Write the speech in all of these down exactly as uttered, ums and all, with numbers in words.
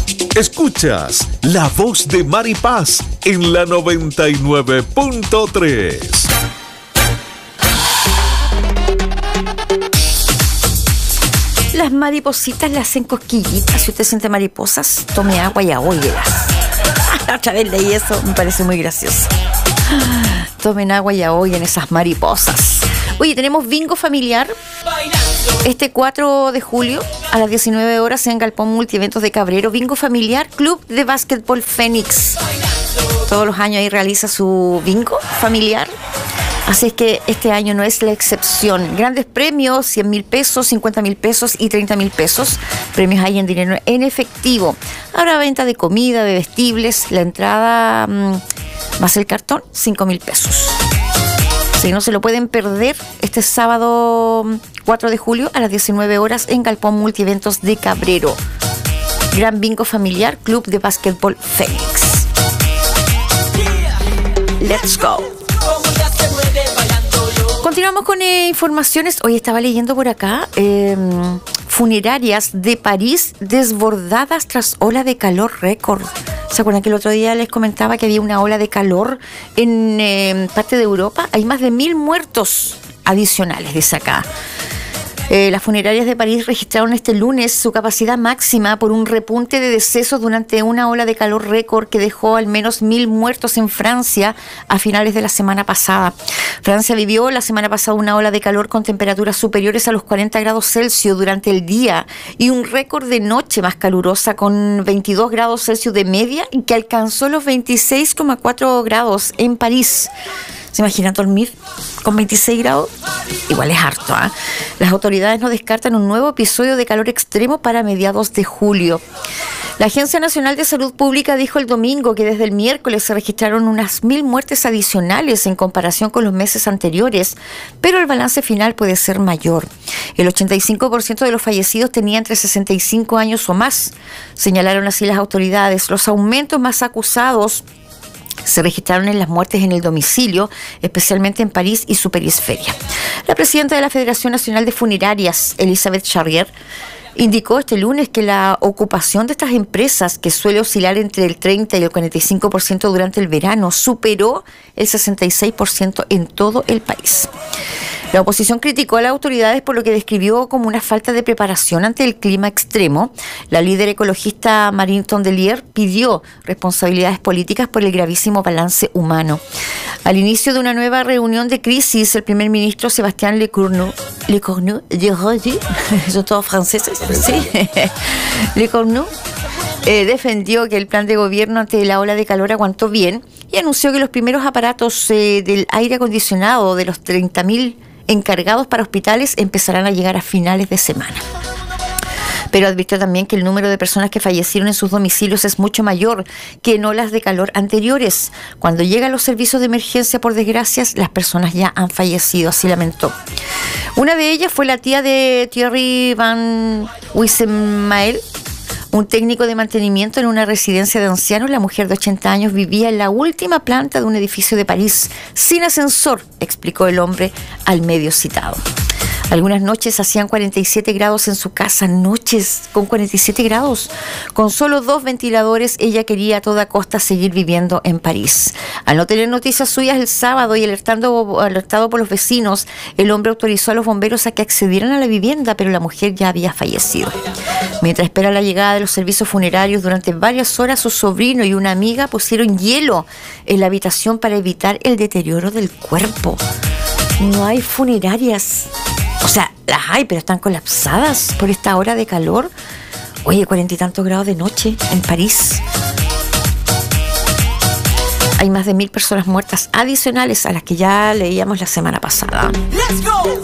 Escuchas La Voz de Mari Paz en la noventa y nueve punto tres. Las maripositas le hacen cosquillitas. Si usted siente mariposas, tome agua y ahóguelas. La otra vez leí eso, me parece muy gracioso. Tomen agua y ahoguen esas mariposas. Oye, tenemos bingo familiar este cuatro de julio a las diecinueve horas en Galpón Multieventos de Cabrero. Bingo familiar, Club de Básquetbol Fénix. Todos los años ahí realiza su bingo familiar. Así es que este año no es la excepción. Grandes premios, cien mil pesos, cincuenta mil pesos y treinta mil pesos. Premios hay en dinero en efectivo. Habrá venta de comida, de vestibles. La entrada mmm, más el cartón, cinco mil pesos. Si no se lo pueden perder, este sábado cuatro de julio a las diecinueve horas en Galpón Multieventos de Cabrero. Gran bingo familiar, Club de Básquetbol Fénix. Let's go. Continuamos con eh, informaciones. Hoy estaba leyendo por acá eh, funerarias de París desbordadas tras ola de calor récord. ¿Se acuerdan que el otro día les comentaba que había una ola de calor en eh, parte de Europa? Hay más de mil muertos adicionales, dice acá. Eh, las funerarias de París registraron este lunes su capacidad máxima por un repunte de decesos durante una ola de calor récord que dejó al menos mil muertos en Francia a finales de la semana pasada. Francia vivió la semana pasada una ola de calor con temperaturas superiores a los cuarenta grados Celsius durante el día y un récord de noche más calurosa con veintidós grados Celsius de media y que alcanzó los veintiséis coma cuatro grados en París. ¿Se imaginan dormir con veintiséis grados? Igual es harto, ¿eh? Las autoridades no descartan un nuevo episodio de calor extremo para mediados de julio. La Agencia Nacional de Salud Pública dijo el domingo que desde el miércoles se registraron unas mil muertes adicionales en comparación con los meses anteriores, pero el balance final puede ser mayor. El ochenta y cinco por ciento de los fallecidos tenía entre sesenta y cinco años o más. Señalaron así las autoridades. Los aumentos más acusados se registraron en las muertes en el domicilio, especialmente en París y su periferia. La presidenta de la Federación Nacional de Funerarias, Elisabeth Charrier, indicó este lunes que la ocupación de estas empresas, que suele oscilar entre el treinta y el cuarenta y cinco por ciento durante el verano, superó el sesenta y seis por ciento en todo el país. La oposición criticó a las autoridades por lo que describió como una falta de preparación ante el clima extremo. La líder ecologista Marine Tondelier pidió responsabilidades políticas por el gravísimo balance humano. Al inicio de una nueva reunión de crisis, el primer ministro Sébastien Lecornu, Lecornu, son todos franceses, ¿sí? Lecornu eh, defendió que el plan de gobierno ante la ola de calor aguantó bien y anunció que los primeros aparatos eh, del aire acondicionado de los treinta mil encargados para hospitales empezarán a llegar a finales de semana. Pero advirtió también que el número de personas que fallecieron en sus domicilios es mucho mayor que en olas de calor anteriores. Cuando llegan los servicios de emergencia, por desgracia, las personas ya han fallecido, así lamentó. Una de ellas fue la tía de Thierry Van Wisemael, un técnico de mantenimiento en una residencia de ancianos. La mujer de ochenta años vivía en la última planta de un edificio de París, sin ascensor, explicó el hombre al medio citado. Algunas noches hacían cuarenta y siete grados en su casa, noches con cuarenta y siete grados. Con solo dos ventiladores, ella quería a toda costa seguir viviendo en París. Al no tener noticias suyas el sábado y alertando, alertado por los vecinos, el hombre autorizó a los bomberos a que accedieran a la vivienda, pero la mujer ya había fallecido. Mientras espera la llegada de los servicios funerarios, durante varias horas su sobrino y una amiga pusieron hielo en la habitación para evitar el deterioro del cuerpo. No hay funerarias. O sea, las hay, pero están colapsadas por esta hora de calor. Oye, cuarenta y tantos grados de noche en París. Hay más de mil personas muertas adicionales a las que ya leíamos la semana pasada. Let's go.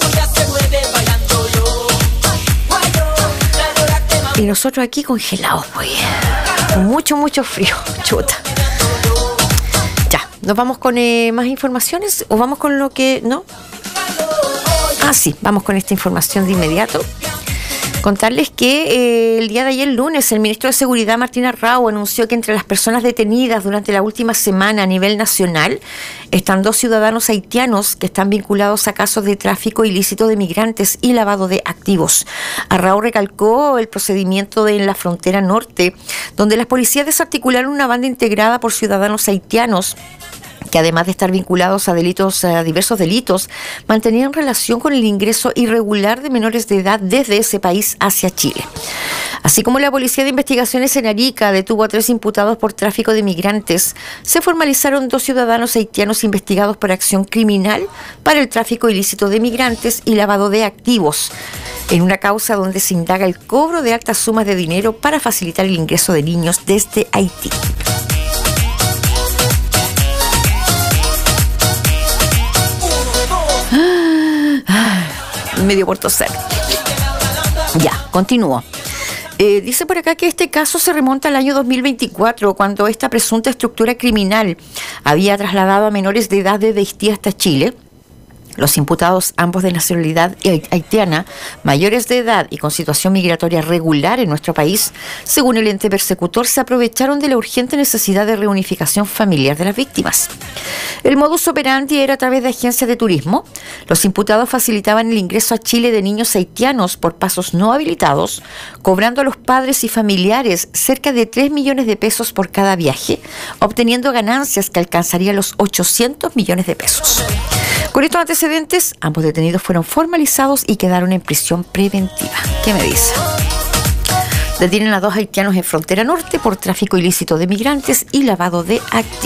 Y nosotros aquí congelados, pues. Con mucho, mucho frío. Chuta. Ya, ¿nos vamos con eh, más informaciones? ¿O vamos con lo que...? ¿No? Ah, sí, vamos con esta información de inmediato. Contarles que eh, el día de ayer lunes el ministro de Seguridad Martín Arrau anunció que entre las personas detenidas durante la última semana a nivel nacional están dos ciudadanos haitianos que están vinculados a casos de tráfico ilícito de migrantes y lavado de activos. Arrau recalcó el procedimiento de, en la frontera norte, donde las policías desarticularon una banda integrada por ciudadanos haitianos que además de estar vinculados a delitos, a diversos delitos, mantenían relación con el ingreso irregular de menores de edad desde ese país hacia Chile. Así como la Policía de Investigaciones en Arica detuvo a tres imputados por tráfico de migrantes, se formalizaron dos ciudadanos haitianos investigados por acción criminal para el tráfico ilícito de migrantes y lavado de activos, en una causa donde se indaga el cobro de altas sumas de dinero para facilitar el ingreso de niños desde Haití. Medio por toser. Ya, continúo. Eh, dice por acá que este caso se remonta al año dos mil veinticuatro, cuando esta presunta estructura criminal había trasladado a menores de edad desde Haití hasta Chile. Los imputados, ambos de nacionalidad haitiana, mayores de edad y con situación migratoria regular en nuestro país, según el ente persecutor, se aprovecharon de la urgente necesidad de reunificación familiar de las víctimas. El modus operandi era a través de agencias de turismo. Los imputados facilitaban el ingreso a Chile de niños haitianos por pasos no habilitados, cobrando a los padres y familiares cerca de tres millones de pesos por cada viaje, obteniendo ganancias que alcanzarían los ochocientos millones de pesos. Con estos antecedentes, ambos detenidos fueron formalizados y quedaron en prisión preventiva. ¿Qué me dice? Detienen a dos haitianos en frontera norte por tráfico ilícito de migrantes y lavado de activos.